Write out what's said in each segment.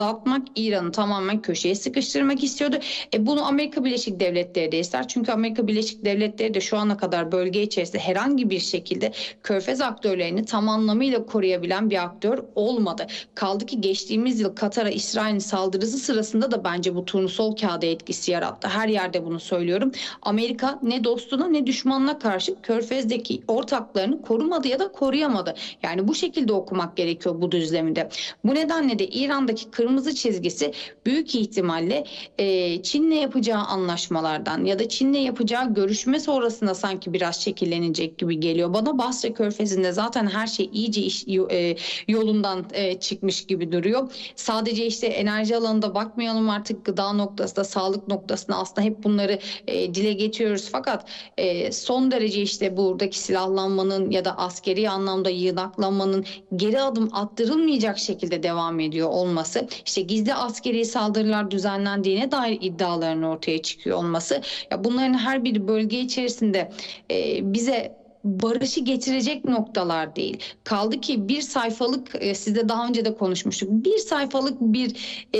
dağıtmak, İran'ı tamamen köşeye sıkıştırmak istiyordu. Bunu Amerika Birleşik Devletleri de ister. Çünkü Amerika Birleşik Devletleri de şu ana kadar bölge içerisinde herhangi bir şekilde Körfez aktörlerini tam anlamıyla koruyabilen bir aktör olmadı. Kaldı ki geçtiğimiz yıl Katar'a İsrail'in saldırısı sırasında da bence bu turnusol kağıdı etkisi yarattı. Her yerde bunu söylüyorum. Amerika ne dostuna ne düşmanına karşı Körfez'deki ortaklarını korumadı ya da koruyamadı. Yani bu şekilde okumak gerekiyor bu düzleminde. Bu nedenle de İran'daki kırmızı çizgisi büyük ihtimalle Çin'le yapacağı anlaşmalardan ya da Çin'le yapacağı görüşme sonrasında sanki biraz şekillenecek gibi geliyor. Bana Basra Körfezi'nde zaten her şey iyice yolundan çıkmış gibi duruyor. Sadece işte enerji alanında bakmayalım, artık gıda noktasında, sağlık noktasında aslında hep bunları dile getiriyoruz. Fakat son derece işte buradaki silahlanmanın ya da askeri anlamda yığınaklanmanın geri adım attırılmayacak şekilde devam ediyor olması, işte gizli askeri saldırılar düzenlendiğine dair iddiaların ortaya çıkıyor olması, ya bunların her biri bölge içerisinde bize barışı getirecek noktalar değil. Kaldı ki bir sayfalık, sizde daha önce de konuşmuştuk, bir sayfalık bir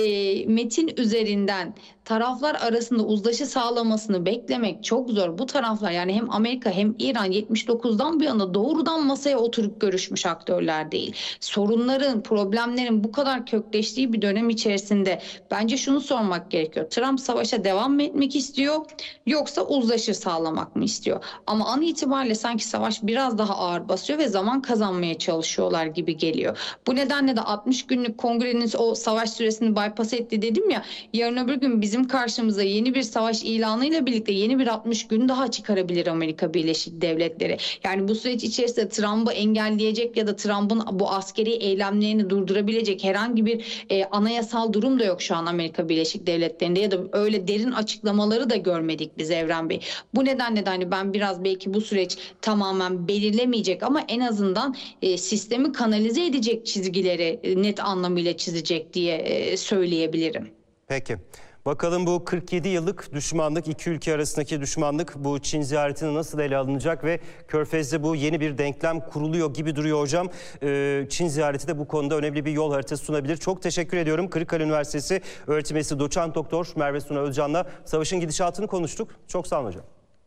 metin üzerinden taraflar arasında uzlaşı sağlamasını beklemek çok zor. Bu taraflar, yani hem Amerika hem İran 79'dan bu yana doğrudan masaya oturup görüşmüş aktörler değil. Sorunların, problemlerin bu kadar kökleştiği bir dönem içerisinde bence şunu sormak gerekiyor: Trump savaşa devam mı etmek istiyor, yoksa uzlaşı sağlamak mı istiyor? Ama an itibariyle sanki savaş biraz daha ağır basıyor ve zaman kazanmaya çalışıyorlar gibi geliyor. Bu nedenle de 60 günlük kongrenin o savaş süresini bypass etti dedim ya, yarın öbür gün bizim karşımıza yeni bir savaş ilanıyla birlikte yeni bir 60 gün daha çıkarabilir Amerika Birleşik Devletleri. Yani bu süreç içerisinde Trump'ı engelleyecek ya da Trump'ın bu askeri eylemlerini durdurabilecek herhangi bir anayasal durum da yok şu an Amerika Birleşik Devletleri'nde, ya da öyle derin açıklamaları da görmedik biz Evren Bey. Bu nedenle de hani ben biraz belki bu süreç tamamen belirlemeyecek ama en azından sistemi kanalize edecek çizgileri net anlamıyla çizecek diye söyleyebilirim. Peki. Bakalım bu 47 yıllık düşmanlık, iki ülke arasındaki düşmanlık bu Çin ziyaretine nasıl ele alınacak ve Körfez'de bu yeni bir denklem kuruluyor gibi duruyor hocam. Çin ziyareti de bu konuda önemli bir yol haritası sunabilir. Çok teşekkür ediyorum. Kırıkkale Üniversitesi öğretim üyesi doçent doktor Merve Suna Özcan'la savaşın gidişatını konuştuk. Çok sağ olun hocam.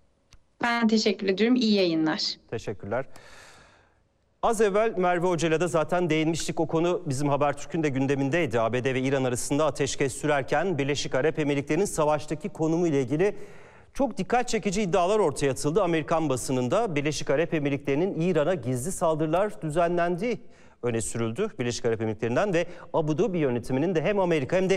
Ben teşekkür ediyorum. İyi yayınlar. Teşekkürler. Az evvel Merve Hoca'yla da zaten değinmiştik. O konu bizim Habertürk'ün de gündemindeydi. ABD ve İran arasında ateşkes sürerken Birleşik Arap Emirlikleri'nin savaştaki konumu ile ilgili çok dikkat çekici iddialar ortaya atıldı. Amerikan basınında Birleşik Arap Emirlikleri'nin İran'a gizli saldırılar düzenlendiği öne sürüldü Birleşik Arap Emirlikleri'nden ve Abu Dhabi yönetiminin de hem Amerika hem de